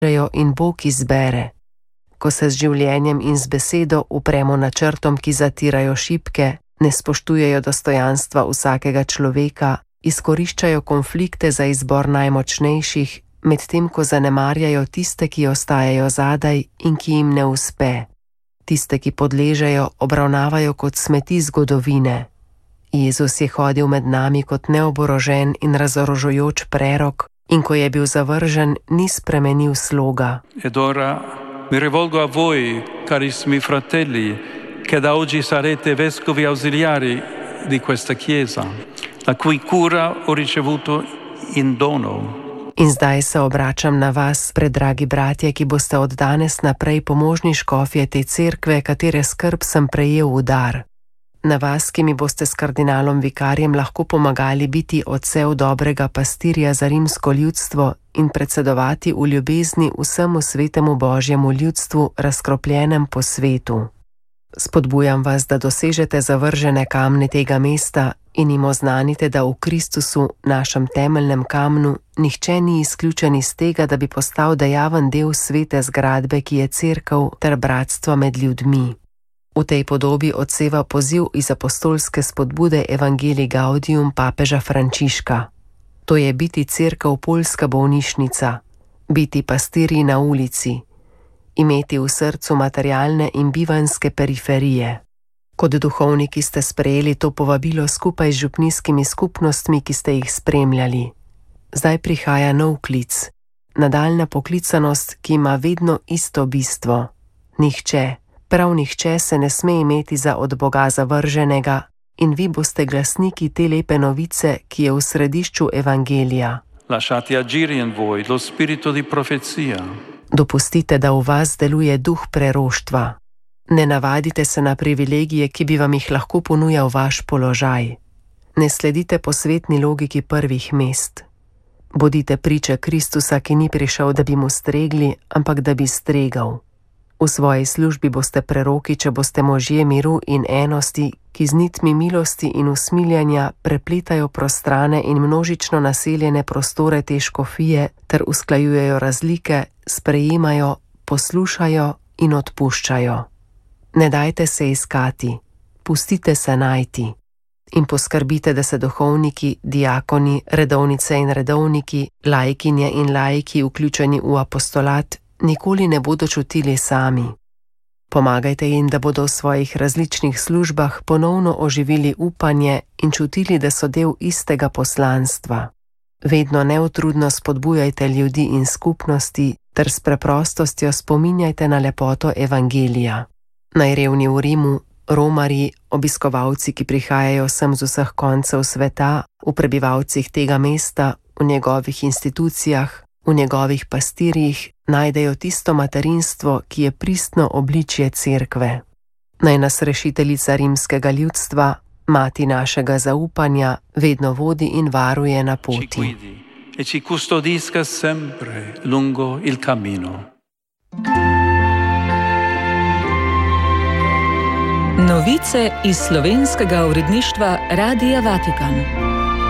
in Bog izbere. Ko se z življenjem in z besedo upremo načrtom, ki zatirajo šibke, ne spoštujejo dostojanstva vsakega človeka, izkoriščajo konflikte za izbor najmočnejših, medtem ko zanemarjajo tiste, ki ostajajo zadaj in ki jim ne uspe. Tiste, ki podležejo, obravnavajo kot smeti zgodovine. Jezus je hodil med nami kot neoborožen in razorožujoč prerok, in ko je bil zavržen, ni spremenil sloga. Ed ora mi rivolgo a voi, carissimi fratelli, che da oggi sarete vescovi ausiliari di questa chiesa, la cui cura ho ricevuto in dono. In zdaj se obračam na vas, predragi bratje, ki boste od danes naprej pomožni škofje te cerkve, katere skrb sem prejel v dar. Na vas, ki mi boste s kardinalom vikarjem lahko pomagali biti odsev dobrega pastirja za rimsko ljudstvo in predsedovati v ljubezni vsemu svetemu Božjemu ljudstvu, razkropljenem po svetu. Spodbujam vas, da dosežete zavržene kamne tega mesta in jim oznanite, da v Kristusu, našem temeljnem kamnu, nihče ni izključen iz tega, da bi postal dejaven del svete zgradbe, ki je cerkev ter bratstva med ljudmi. V tej podobi odseva poziv iz apostolske spodbude Evangelii Gaudium papeža Frančiška. To je biti cerkev poljska bolnišnica, biti pastirji na ulici, imeti v srcu materialne in bivanjske periferije. Kot duhovniki ste sprejeli to povabilo skupaj z župnijskimi skupnostmi, ki ste jih spremljali. Zdaj prihaja nov klic, nadaljna poklicanost, ki ima vedno isto bistvo. Nihče, prav nihče se ne sme imeti za od Boga zavrženega in vi boste glasniki te lepe novice, ki je v središču Evangelija. Lasciate agire in voi lo spirito di profezia. Dopustite, da v vas deluje duh preroštva. Ne navadite se na privilegije, ki bi vam jih lahko ponujal vaš položaj. Ne sledite posvetni logiki prvih mest. Bodite priče Kristusa, ki ni prišel, da bi mu stregli, ampak da bi stregal. V svoji službi boste preroki, če boste možje miru in enosti, ki z nitmi milosti in usmiljanja prepletajo prostrane in množično naseljene prostore te škofije ter usklajujejo razlike, sprejemajo, poslušajo in odpuščajo. Ne dajte se iskati, pustite se najti in poskrbite, da se duhovniki, diakoni, redovnice in redovniki, laikinje in laiki vključeni v apostolat nikoli ne bodo čutili sami. Pomagajte jim, da bodo v svojih različnih službah ponovno oživili upanje in čutili, da so del istega poslanstva. Vedno neutrudno spodbujajte ljudi in skupnosti ter s preprostostjo spominjajte na lepoto Evangelija. Najrevni v Rimu, romarji, obiskovalci, ki prihajajo sem z vseh koncev sveta, v prebivalcih tega mesta, v njegovih institucijah, v njegovih pastirjih, najdejo tisto materinstvo, ki je pristno obličje cerkve. Naj nas rešiteljica rimskega ljudstva, mati našega zaupanja, vedno vodi in varuje na poti. E ci custodisca sempre lungo il cammino. Novice iz slovenskega uredništva Radia Vatikan.